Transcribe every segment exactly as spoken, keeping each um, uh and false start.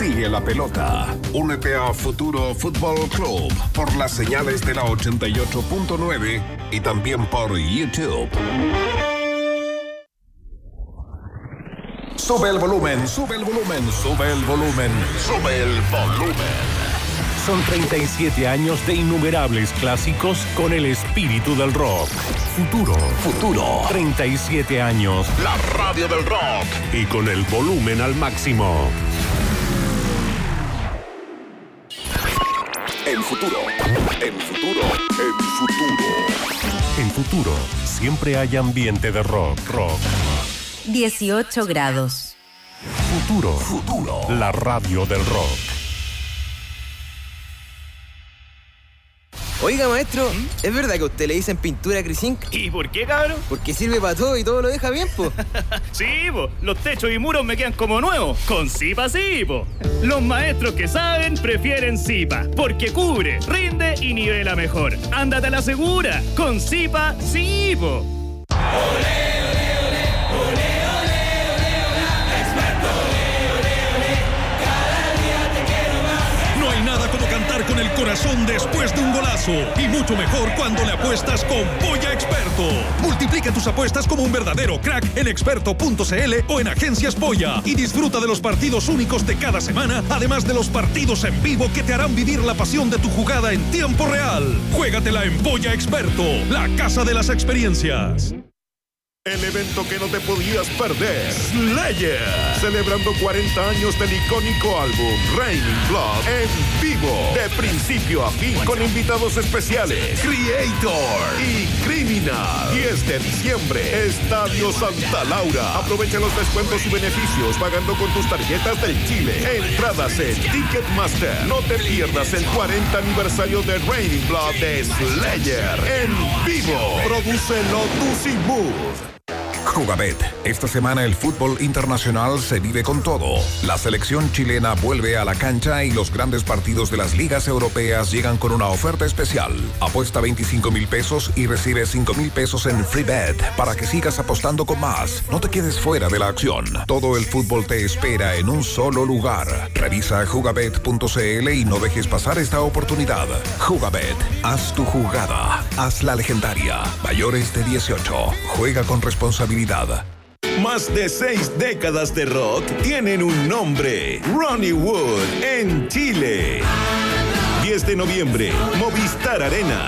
sigue la pelota. Únete a Futuro Fútbol Club por las señales de la ochenta y ocho punto nueve y también por YouTube. Sube el volumen, sube el volumen, sube el volumen, sube el volumen. Son treinta y siete años de innumerables clásicos con el espíritu del rock. Futuro. Futuro. treinta y siete años. La radio del rock. Y con el volumen al máximo. En Futuro. En Futuro. En Futuro. En Futuro siempre hay ambiente de rock. Rock. dieciocho grados. Futuro. Futuro. La radio del rock. Oiga, maestro, ¿es verdad que a usted le dicen pintura Crisink? ¿Y por qué, cabrón? Porque sirve para todo y todo lo deja bien, po. Sí, po. Los techos y muros me quedan como nuevos. Con Zipa sí, po. Los maestros que saben prefieren Zipa. Porque cubre, rinde y nivela mejor. Ándate a la segura. Con Zipa sí, po. Con el corazón después de un golazo y mucho mejor cuando le apuestas con Polla Experto. Multiplica tus apuestas como un verdadero crack en experto punto c l o en Agencias Polla y disfruta de los partidos únicos de cada semana, además de los partidos en vivo que te harán vivir la pasión de tu jugada en tiempo real. Juégatela en Polla Experto, la casa de las experiencias. El evento que no te podías perder, Slayer, celebrando cuarenta años del icónico álbum Raining Blood en vivo, de principio a fin, con invitados especiales, Creator y Criminal. diez de diciembre, Estadio Santa Laura. Aprovecha los descuentos y beneficios pagando con tus tarjetas del Chile. Entradas en Ticketmaster. No te pierdas el cuarenta aniversario de Raining Blood de Slayer en vivo. Produce Lotus y Mood. Jugabet. Esta semana el fútbol internacional se vive con todo. La selección chilena vuelve a la cancha y los grandes partidos de las ligas europeas llegan con una oferta especial. Apuesta veinticinco mil pesos y recibe cinco mil pesos en free bet para que sigas apostando con más. No te quedes fuera de la acción. Todo el fútbol te espera en un solo lugar. Revisa jugabet punto c l y no dejes pasar esta oportunidad. Jugabet. Haz tu jugada. Haz la legendaria. Mayores de dieciocho. Juega con responsabilidad. Más de seis décadas de rock tienen un nombre: Ronnie Wood en Chile. diez de noviembre, Movistar Arena.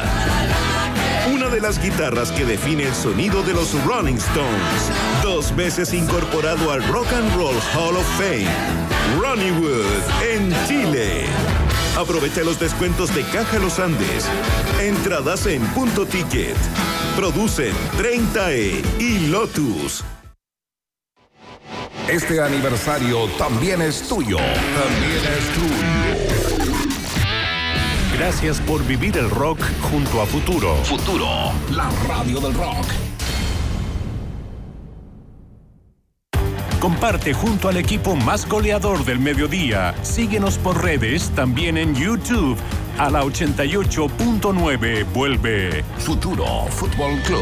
Una de las guitarras que define el sonido de los Rolling Stones. Dos veces incorporado al Rock and Roll Hall of Fame. Ronnie Wood en Chile. Aprovecha los descuentos de Caja Los Andes. Entradas en Punto Ticket. Producen treinta E y Lotus. Este aniversario también es tuyo. También es tuyo. Gracias por vivir el rock junto a Futuro. Futuro, la radio del rock. Comparte junto al equipo más goleador del mediodía. Síguenos por redes, también en YouTube. A la ochenta y ocho punto nueve vuelve Futuro Fútbol Club.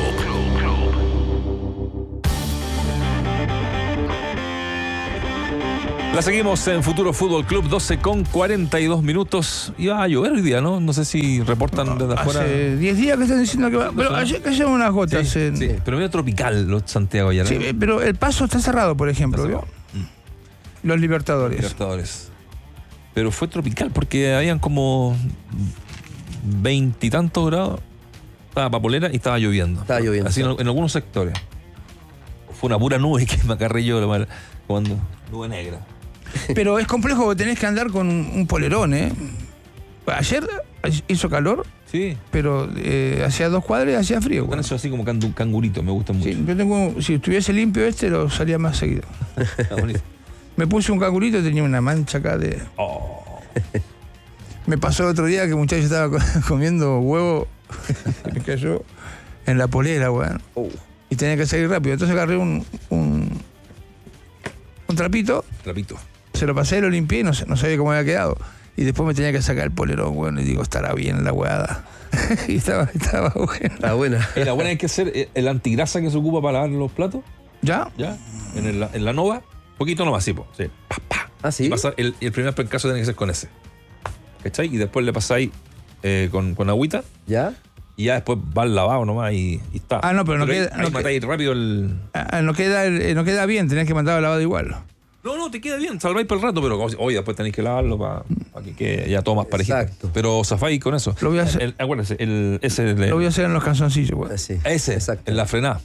La seguimos en Futuro Fútbol Club, doce con cuarenta y dos minutos. Iba a llover hoy día, ¿no? No sé si reportan desde afuera. Hace diez días que están diciendo que va. Pero ayer cayeron unas gotas. Sí, en... sí, pero medio tropical los Santiago ya, ¿no? Sí, pero el Paso está cerrado, por ejemplo, ¿vio? Mm. Los Libertadores. Libertadores. Pero fue tropical porque habían como veintitantos grados. Estaba papolera y estaba lloviendo. Estaba lloviendo. Así en, en algunos sectores. Fue una pura nube que me agarré yo cuando. Nube negra. Pero es complejo porque tenés que andar con un, un polerón, ¿eh? Ayer hizo calor, sí, pero eh, hacía dos cuadras y hacía frío. Con eso así como can, cangurito, me gusta mucho. Sí, yo tengo, si estuviese limpio este, lo salía más seguido. Me puse un cangurito y tenía una mancha acá de... Oh. Me pasó el otro día que el muchacho estaba comiendo huevo, me cayó en la polera, weón. Oh. Y tenía que salir rápido. Entonces agarré un, un, un trapito. Trapito. Se lo pasé, lo limpié y no, no sabía cómo había quedado. Y después me tenía que sacar el polerón, weón. Y digo, estará bien la hueada. Y estaba, estaba buena. Está buena. ¿La buena hay que hacer el antigrasa que se ocupa para lavar los platos? ¿Ya? ¿Ya? En, el, en la Nova. Poquito nomás, sí, po. Sí. Pa, pa. Ah, sí. Y pasar el, el primer pencazo tiene que ser con ese. ¿Cachai? Y después le pasáis eh, con, con agüita. ¿Ya? Y ya después va al lavado nomás y, y está. Ah, no, pero no ahí, queda- ahí no matáis rápido el. Ah, no, queda, el- no queda bien, tenés que mandarlo al lavado igual. No, no, te queda bien, salváis por el rato, pero hoy después tenéis que lavarlo para que quede ya todo más parejito. Exacto. Pero zafáis con eso. Lo voy a hacer- El- acuérdense, el, ese el- Lo voy a hacer en los calzoncillos, güey. Ah, sí. ese, Exacto. en la frenada.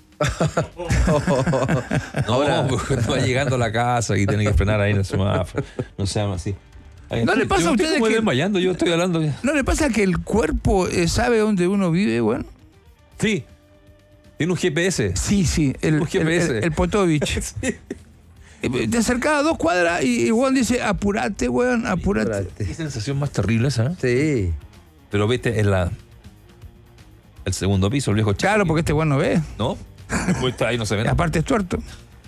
No, Ahora- porque cuando va llegando a la casa y tiene que frenar ahí en el semáforo. No se llama así. Ay, ¿No le estoy- pasa yo a estoy ustedes como que- desmayando, yo estoy hablando. ¿No le pasa que el cuerpo eh, sabe dónde uno vive, güey? Sí, tiene un G P S. Sí, sí, el, Un G el, P S. el- el Potovich. Eh, Te acercaba a dos cuadras y, y Juan dice, apurate, weón, apurate. Qué sensación más terrible esa, ¿eh? Sí. Pero viste, en la. El segundo piso, el viejo chico. Claro, porque este weón no ve. ¿No? Después está ahí, no se ve Y nada. aparte es tuerto.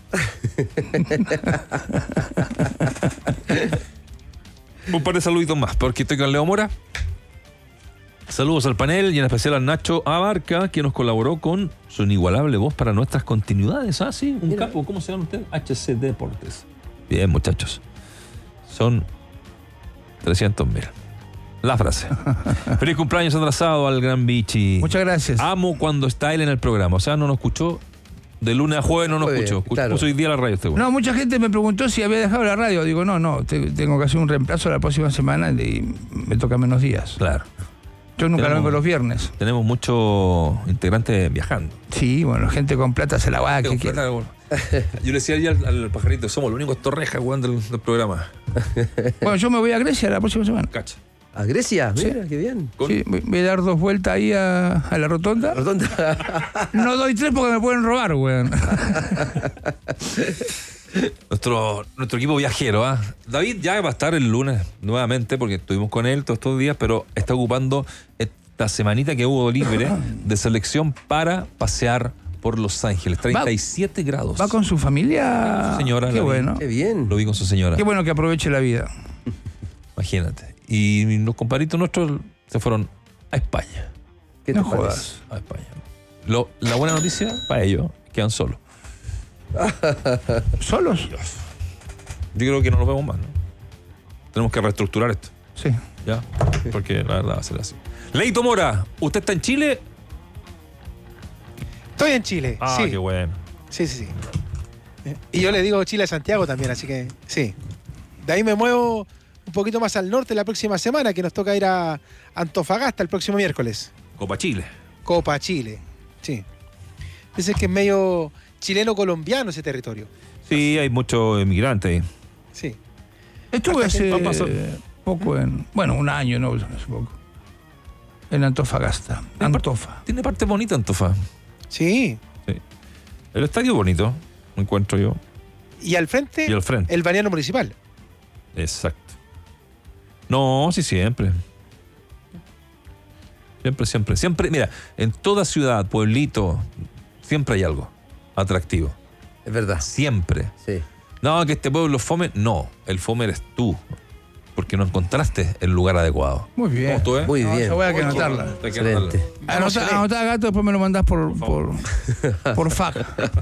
Un par de saluditos más, porque estoy con Leo Mora. Saludos al panel y en especial a Nacho Abarca, que nos colaboró con su inigualable voz para nuestras continuidades. Ah, sí, un capo. ¿Cómo se llama usted? H C Deportes. Bien, muchachos. Son trescientos mil. La frase. Feliz cumpleaños atrasado al gran Bichi. Muchas gracias. Amo cuando está él en el programa. O sea, no nos escuchó. De lunes a jueves no nos Jueves, escuchó. Escuchó claro. puso hoy día la radio este güey. No, mucha gente me preguntó si había dejado la radio. Digo, no, no, te- tengo que hacer un reemplazo la próxima semana y me toca menos días. Claro. Yo nunca lo Tenemos- vengo los viernes. Tenemos muchos integrantes viajando. Sí, bueno, gente con plata se la va a que Tengo quiera. plata, bueno. Yo le decía ayer al, al pajarito, somos los únicos torrejas weón, del, del programa. Bueno, yo me voy a Grecia la próxima semana. Cacha. ¿A Grecia? Sí. Mira, qué bien. Con- Sí, voy voy a dar dos vueltas ahí a, a la rotonda. Rotonda. No doy tres porque me pueden robar, weón. Nuestro, nuestro equipo viajero, ¿ah? David ya va a estar el lunes nuevamente porque estuvimos con él todos estos días, pero está ocupando esta semanita que hubo libre de selección para pasear por Los Ángeles. treinta y siete grados. Va con su familia. Su señora, Qué la vi. bueno. Qué bien. Lo vi con su señora. Qué bueno que aproveche la vida. Imagínate. Y los comparitos nuestros se fueron a España. ¿Qué te No parece? jodas. A España. Lo- la buena noticia para ellos, quedan solos. ¿Solos? Yo creo que no los vemos más, ¿no? Tenemos que reestructurar esto. Sí. ¿Ya? Porque la verdad va a ser así. Leito Mora, ¿usted está en Chile? Estoy en Chile. Ah, sí. qué bueno. Sí, sí, sí. Eh, Y yo le digo Chile a Santiago también, así que sí. De ahí me muevo un poquito más al norte la próxima semana, que nos toca ir a Antofagasta el próximo miércoles. Copa Chile. Copa Chile. Sí. Dice que es medio chileno-colombiano ese territorio. Sí, hay muchos inmigrantes ahí. Sí. Estuve Hasta que hace va a pasar. poco en. Bueno, un año, no, hace poco. En Antofagasta. Antofa. Tiene parte bonita Antofa. Sí. Sí. El estadio bonito, me encuentro yo. Y al frente, Y al frente. el balneario municipal. Exacto. No, sí, siempre. Siempre, siempre, siempre. Mira, en toda ciudad, pueblito, siempre hay algo atractivo. Es verdad. Siempre. Sí. No, que este pueblo es fome. No, el fome eres tú. Porque no encontraste el lugar adecuado. Muy bien. ¿Cómo tú, eh? Muy No, bien. esa voy a que Muy anotarla. bien. Hay que Excelente. anotarla. Anota, anota, gato, después me lo mandás por, por, por fax.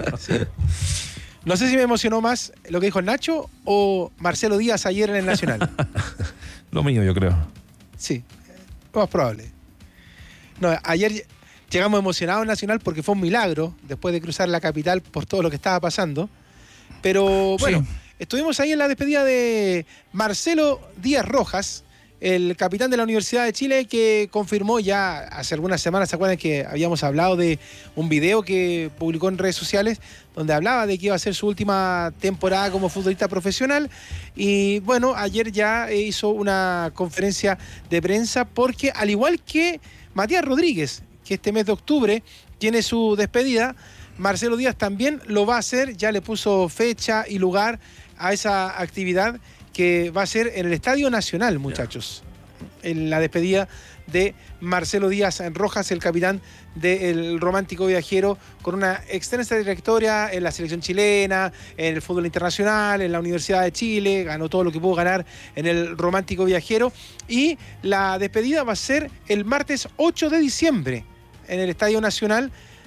No sé si me emocionó más lo que dijo Nacho o Marcelo Díaz ayer en el Nacional. Lo mío, yo creo. Sí, lo más probable. No, ayer llegamos emocionados al Nacional porque fue un milagro después de cruzar la capital por todo lo que estaba pasando. Pero bueno, Sí. estuvimos ahí en la despedida de Marcelo Díaz Rojas, el capitán de la Universidad de Chile, que confirmó ya hace algunas semanas, ¿se acuerdan que habíamos hablado de un video que publicó en redes sociales donde hablaba de que iba a ser su última temporada como futbolista profesional? Y bueno, ayer ya hizo una conferencia de prensa porque al igual que Matías Rodríguez, que este mes de octubre tiene su despedida, Marcelo Díaz también lo va a hacer, ya le puso fecha y lugar a esa actividad que va a ser en el Estadio Nacional, muchachos. En la despedida de Marcelo Díaz Rojas, el capitán del Romántico Viajero, con una extensa trayectoria en la selección chilena, en el fútbol internacional, en la Universidad de Chile, ganó todo lo que pudo ganar en el Romántico Viajero. Y la despedida va a ser el martes ocho de diciembre en el Estadio Nacional.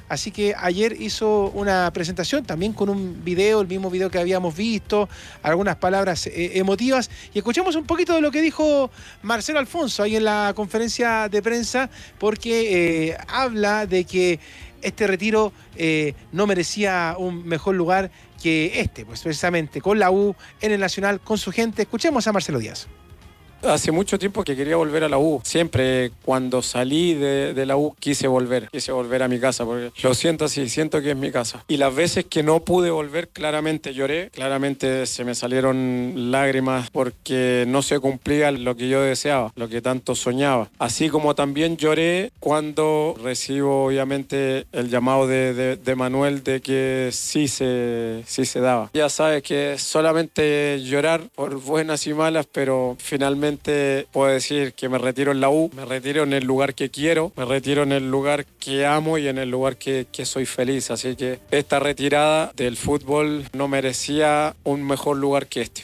Así que ayer hizo una presentación también con un video, el mismo video que habíamos visto, algunas palabras eh, emotivas. Y escuchemos un poquito de lo que dijo Marcelo Alfonso ahí en la conferencia de prensa, porque eh, habla de que este retiro eh, no merecía un mejor lugar que este, pues precisamente con la U, en el Nacional, con su gente. Escuchemos a Marcelo Díaz. Hace mucho tiempo que quería volver a la U. Siempre cuando salí de, de la U quise volver, quise volver a mi casa, porque lo siento así, siento que es mi casa. Y las veces que no pude volver, claramente lloré, claramente se me salieron lágrimas porque no se cumplía lo que yo deseaba, lo que tanto soñaba. Así como también lloré cuando recibo obviamente el llamado de, de, de Manuel de que sí se, sí se daba. Ya sabes que solamente llorar por buenas y malas, pero finalmente puedo decir que me retiro en la U, me retiro en el lugar que quiero, me retiro en el lugar que amo y en el lugar que, que soy feliz. Así que esta retirada del fútbol no merecía un mejor lugar que este.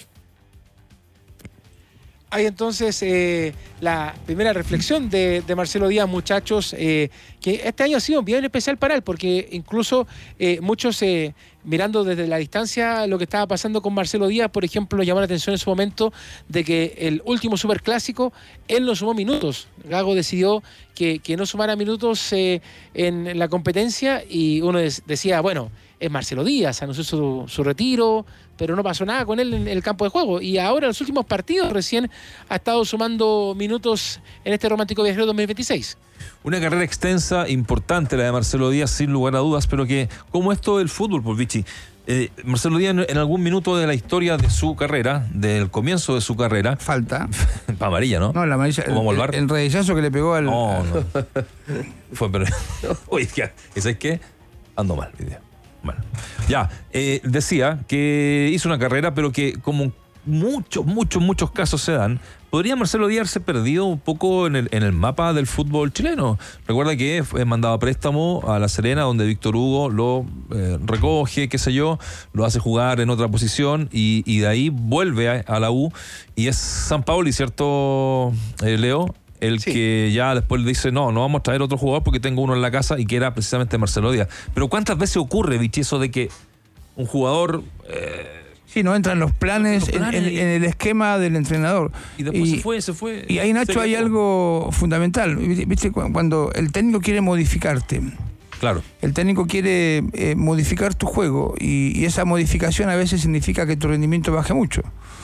Hay entonces eh, la primera reflexión de, de Marcelo Díaz, muchachos, eh, que este año ha sido bien especial para él, porque incluso eh, muchos eh, mirando desde la distancia lo que estaba pasando con Marcelo Díaz, por ejemplo, llamó la atención en su momento de que el último superclásico, él no sumó minutos. Gago decidió que, que no sumara minutos eh, en la competencia y uno des, decía, bueno, es Marcelo Díaz, anunció su, su retiro, pero no pasó nada con él en el campo de juego. Y ahora en los últimos partidos recién ha estado sumando minutos en este Romántico Viajero dos mil veintiséis. Una carrera extensa, importante la de Marcelo Díaz, sin lugar a dudas, pero que, como es todo el fútbol, por Vichy, eh, Marcelo Díaz en algún minuto de la historia de su carrera, del comienzo de su carrera... Falta. Amarilla, ¿no? No, la amarilla, el, el, el redillazo que le pegó al... No, no. Fue, pero... Oye, ¿sabes qué? Ando mal, video. Bueno, ya, eh, decía que hizo una carrera, pero que como muchos, muchos, muchos casos se dan, ¿podría Marcelo Díaz haberse perdido un poco en el, en el mapa del fútbol chileno? Recuerda que fue mandado a préstamo a La Serena, donde Víctor Hugo lo eh, recoge, qué sé yo, lo hace jugar en otra posición y, y de ahí vuelve a, a la U. Y es Sampaoli, ¿cierto, eh, Leo? El sí. que ya después le dice, no, no vamos a traer otro jugador porque tengo uno en la casa, y que era precisamente Marcelo Díaz. Pero ¿cuántas veces ocurre, Vichy, eso de que un jugador... Eh, sí, no entran los planes, los planes en, en, en el esquema del entrenador. Y después y, se fue, se fue. Y ahí, Nacho, hay algo fundamental. ¿Viste? Cuando el técnico quiere modificarte. Claro. El técnico quiere eh, modificar tu juego y, y esa modificación a veces significa que tu rendimiento baje mucho.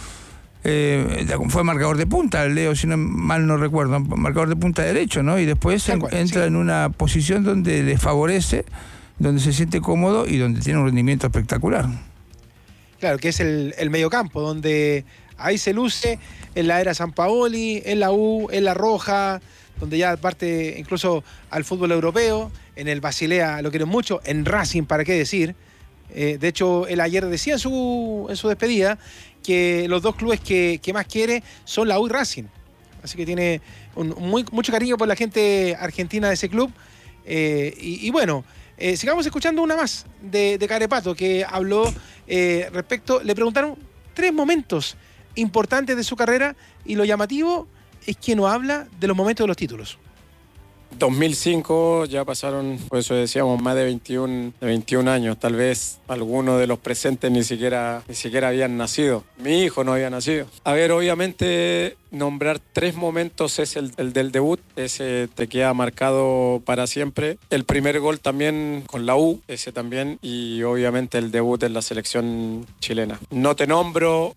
Eh, fue marcador de punta, Leo, si no mal no recuerdo, marcador de punta derecho, ¿no? Y después en, cual, entra sí. en una posición donde le favorece, donde se siente cómodo y donde tiene un rendimiento espectacular. Claro, que es el, el mediocampo, donde ahí se luce en la era Sampaoli, en la U, en la Roja, donde ya parte incluso al fútbol europeo, en el Basilea lo quieren mucho, en Racing, ¿para qué decir? Eh, de hecho, él ayer decía en su, en su despedida que los dos clubes que, que más quiere son la U y Racing. Así que tiene un, muy, mucho cariño por la gente argentina de ese club. Eh, y, y bueno, eh, sigamos escuchando una más de, de Carepato, que habló eh, respecto, le preguntaron tres momentos importantes de su carrera y lo llamativo es que no habla de los momentos de los títulos. dos mil cinco ya pasaron, por eso decíamos, más de veintiún, de veintiún años. Tal vez algunos de los presentes ni siquiera, ni siquiera habían nacido. Mi hijo no había nacido. A ver, obviamente nombrar tres momentos es el, el del debut. Ese te queda marcado para siempre. El primer gol también con la U, ese también. Y obviamente el debut en la selección chilena. No te nombro